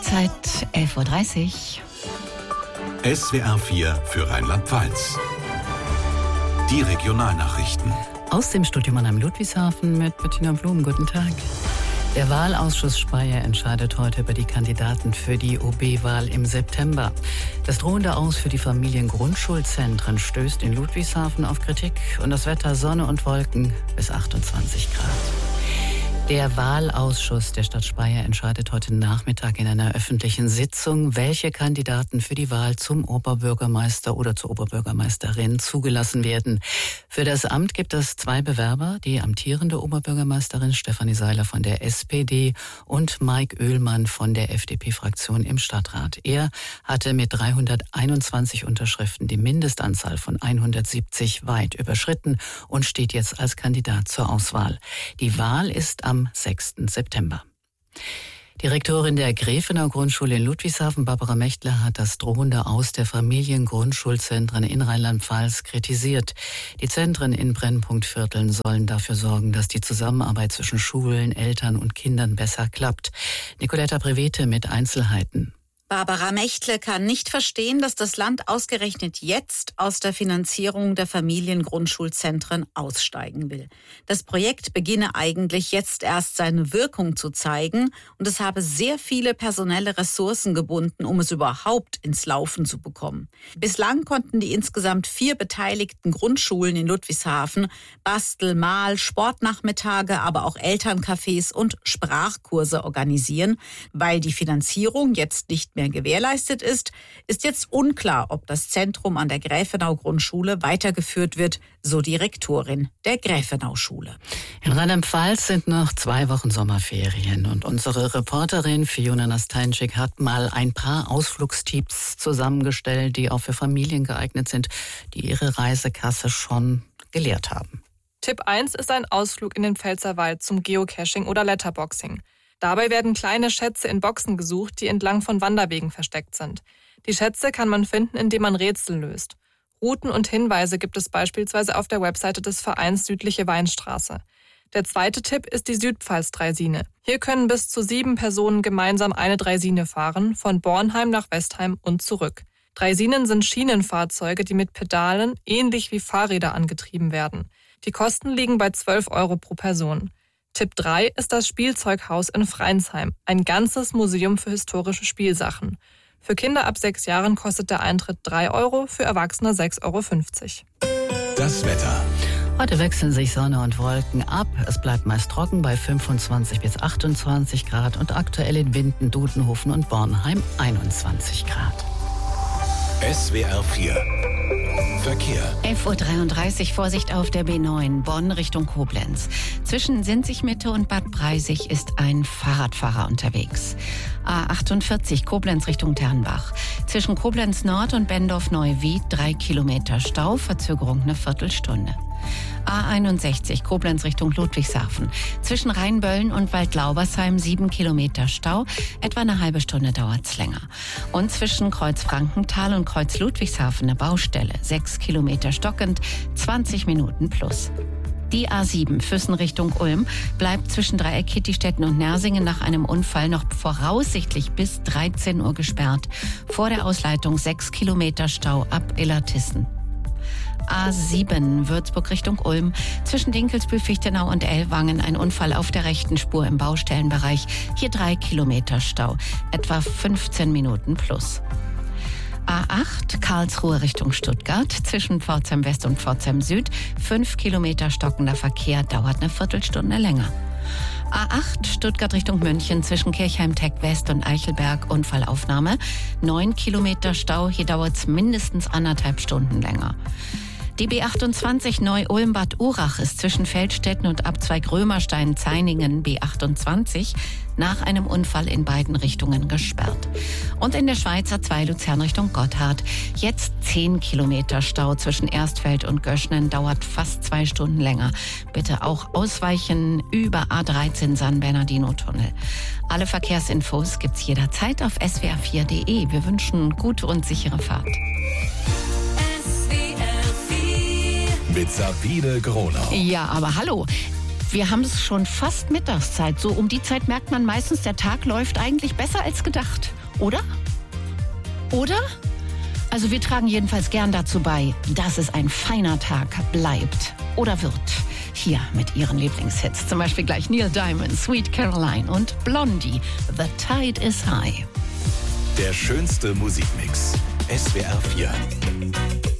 Uhrzeit 11.30 Uhr. SWR 4 für Rheinland-Pfalz. Die Regionalnachrichten. Aus dem Studio Mannheim-Ludwigshafen mit Bettina Blum. Guten Tag. Der Wahlausschuss Speyer entscheidet heute über die Kandidaten für die OB-Wahl im September. Das drohende Aus für die Familiengrundschulzentren stößt in Ludwigshafen auf Kritik und das Wetter Sonne und Wolken bis 28 Grad. Der Wahlausschuss der Stadt Speyer entscheidet heute Nachmittag in einer öffentlichen Sitzung, welche Kandidaten für die Wahl zum Oberbürgermeister oder zur Oberbürgermeisterin zugelassen werden. Für das Amt gibt es 2 Bewerber, die amtierende Oberbürgermeisterin Stefanie Seiler von der SPD und Mike Oehlmann von der FDP-Fraktion im Stadtrat. Er hatte mit 321 Unterschriften die Mindestanzahl von 170 weit überschritten und steht jetzt als Kandidat zur Auswahl. Die Wahl ist am 6. September. Die Rektorin der Gräfenau Grundschule in Ludwigshafen, Barbara Mechtler, hat das drohende Aus der Familiengrundschulzentren in Rheinland-Pfalz kritisiert. Die Zentren in Brennpunktvierteln sollen dafür sorgen, dass die Zusammenarbeit zwischen Schulen, Eltern und Kindern besser klappt. Nicoletta Brevete mit Einzelheiten. Barbara Mechtle kann nicht verstehen, dass das Land ausgerechnet jetzt aus der Finanzierung der Familiengrundschulzentren aussteigen will. Das Projekt beginne eigentlich jetzt erst seine Wirkung zu zeigen und es habe sehr viele personelle Ressourcen gebunden, um es überhaupt ins Laufen zu bekommen. Bislang konnten die insgesamt 4 beteiligten Grundschulen in Ludwigshafen Bastel-, Mal-, Sportnachmittage, aber auch Elterncafés und Sprachkurse organisieren. Weil die Finanzierung jetzt nicht mehr gewährleistet ist jetzt unklar, ob das Zentrum an der Gräfenau-Grundschule weitergeführt wird, so die Rektorin der Gräfenau-Schule. In Rheinland-Pfalz sind noch 2 Wochen Sommerferien und unsere Reporterin Fiona Nasteinczyk hat mal ein paar Ausflugstipps zusammengestellt, die auch für Familien geeignet sind, die ihre Reisekasse schon geleert haben. Tipp 1 ist ein Ausflug in den Pfälzerwald zum Geocaching oder Letterboxing. Dabei werden kleine Schätze in Boxen gesucht, die entlang von Wanderwegen versteckt sind. Die Schätze kann man finden, indem man Rätsel löst. Routen und Hinweise gibt es beispielsweise auf der Webseite des Vereins Südliche Weinstraße. Der zweite Tipp ist die Südpfalz-Draisine. Hier können bis zu 7 Personen gemeinsam eine Draisine fahren, von Bornheim nach Westheim und zurück. Draisinen sind Schienenfahrzeuge, die mit Pedalen ähnlich wie Fahrräder angetrieben werden. Die Kosten liegen bei 12 € pro Person. Tipp 3 ist das Spielzeughaus in Freinsheim, ein ganzes Museum für historische Spielsachen. Für Kinder ab 6 Jahren kostet der Eintritt 3 €, für Erwachsene 6,50 €. Das Wetter. Heute wechseln sich Sonne und Wolken ab. Es bleibt meist trocken bei 25 bis 28 Grad und aktuell in Winden, Dudenhofen und Bornheim 21 Grad. SWR 4 Verkehr. 11.33 Uhr, Vorsicht auf der B9, Bonn Richtung Koblenz. Zwischen Sinzig-Mitte und Bad Breisig ist ein Fahrradfahrer unterwegs. A48 Koblenz Richtung Ternbach. Zwischen Koblenz Nord und Bendorf-Neuwied 3 Kilometer Stau, Verzögerung eine Viertelstunde. A61 Koblenz Richtung Ludwigshafen. Zwischen Rheinböllen und Waldlaubersheim 7 Kilometer Stau. Etwa eine halbe Stunde dauert's länger. Und zwischen Kreuz Frankenthal und Kreuz Ludwigshafen eine Baustelle. 6 Kilometer stockend, 20 Minuten plus. Die A7 Füssen Richtung Ulm bleibt zwischen Dreieck Kittistetten und Nersingen nach einem Unfall noch voraussichtlich bis 13 Uhr gesperrt. Vor der Ausleitung 6 Kilometer Stau ab Illertissen. A7 Würzburg Richtung Ulm. Zwischen Dinkelsbühl, Fichtenau und Ellwangen ein Unfall auf der rechten Spur im Baustellenbereich. Hier 3 Kilometer Stau. Etwa 15 Minuten plus. A8 Karlsruhe Richtung Stuttgart. Zwischen Pforzheim West und Pforzheim Süd 5 Kilometer stockender Verkehr. Dauert eine Viertelstunde länger. A8 Stuttgart Richtung München zwischen Kirchheim-Tech West und Eichelberg Unfallaufnahme. 9 Kilometer Stau. Hier dauert es mindestens 1,5 Stunden länger. Die B28 Neu-Ulm-Bad Urach ist zwischen Feldstetten und Abzweig Römerstein-Zeiningen B28 nach einem Unfall in beiden Richtungen gesperrt. Und in der Schweiz A2 Luzern Richtung Gotthard. Jetzt 10 Kilometer Stau zwischen Erstfeld und Göschnen, dauert fast 2 Stunden länger. Bitte auch ausweichen über A13 San Bernardino-Tunnel. Alle Verkehrsinfos gibt's jederzeit auf swr4.de. Wir wünschen gute und sichere Fahrt. Mit Sabine Gronau. Ja, aber hallo. wir haben es schon fast Mittagszeit. So um die Zeit merkt man meistens, der Tag läuft eigentlich besser als gedacht. Oder? Oder? Also wir tragen jedenfalls gern dazu bei, dass es ein feiner Tag bleibt oder wird. Hier mit ihren Lieblingshits. Zum Beispiel gleich Neil Diamond, Sweet Caroline und Blondie, The Tide is High. Der schönste Musikmix. SWR 4.